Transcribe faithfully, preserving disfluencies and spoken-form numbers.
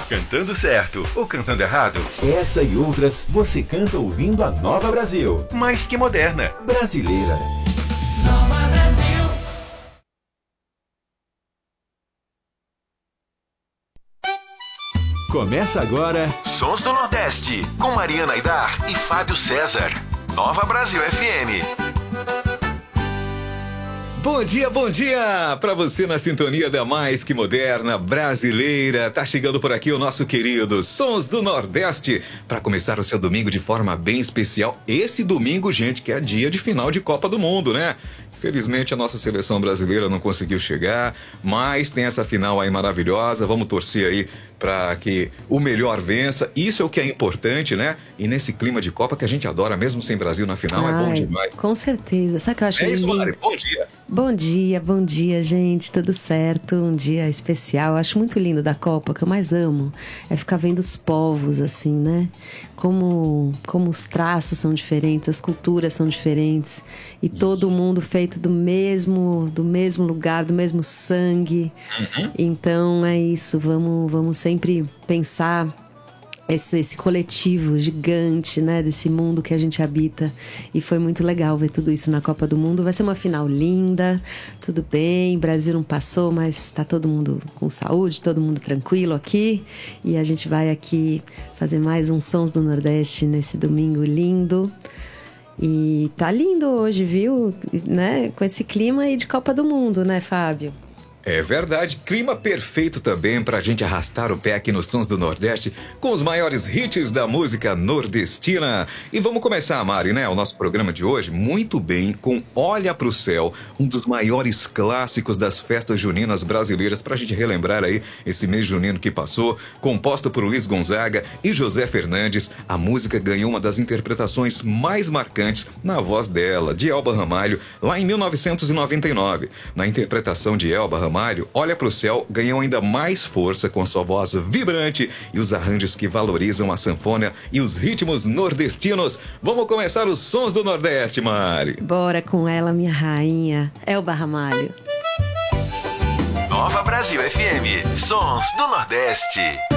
Cantando certo ou cantando errado? Essa e outras você canta ouvindo a Nova Brasil. Mais que moderna. Brasileira. Nova Brasil. Começa agora Sons do Nordeste, com Mariana Aidar e Fábio César. Nova Brasil F M. Bom dia, bom dia para você na sintonia da Mais Que Moderna Brasileira. Tá chegando por aqui o nosso querido Sons do Nordeste para começar o seu domingo de forma bem especial. Esse domingo, gente, que é dia de final de Copa do Mundo, né? Felizmente a nossa seleção brasileira não conseguiu chegar, mas tem essa final aí maravilhosa. Vamos torcer aí para que o melhor vença. Isso é o que é importante, né? E nesse clima de Copa que a gente adora, mesmo sem Brasil na final, Ai, é bom demais. Com certeza. Sabe o que eu acho É isso, lindo? Mari. Bom dia. Bom dia, bom dia, gente. Tudo certo? Um dia especial. Eu acho muito lindo da Copa, o que eu mais amo é ficar vendo os povos, assim, né? Como, como os traços são diferentes, as culturas são diferentes. E isso. Todo mundo feito do mesmo, do mesmo lugar, do mesmo sangue. Uhum. Então é isso, vamos, vamos sempre pensar esse, esse coletivo gigante, né, desse mundo que a gente habita. E foi muito legal ver tudo isso na Copa do Mundo. Vai ser uma final linda, tudo bem, Brasil não passou, mas tá todo mundo com saúde, todo mundo tranquilo aqui. E a gente vai aqui fazer mais um Sons do Nordeste nesse domingo lindo. E tá lindo hoje, viu? Né? Com esse clima aí de Copa do Mundo, né, Fábio? É verdade, clima perfeito também pra gente arrastar o pé aqui nos Sons do Nordeste com os maiores hits da música nordestina. E vamos começar, Mari, né, o nosso programa de hoje muito bem com Olha Pro Céu, um dos maiores clássicos das festas juninas brasileiras, pra gente relembrar aí esse mês junino que passou. Composta por Luiz Gonzaga e José Fernandes, a música ganhou uma das interpretações mais marcantes na voz dela, de Elba Ramalho, lá em mil novecentos e noventa e nove. Na interpretação de Elba Ramalho, Olha Pro Céu ganhou ainda mais força com sua voz vibrante e os arranjos que valorizam a sanfona e os ritmos nordestinos. Vamos começar os Sons do Nordeste, Mari. Bora com ela, minha rainha, Elba Ramalho. Nova Brasil F M, Sons do Nordeste.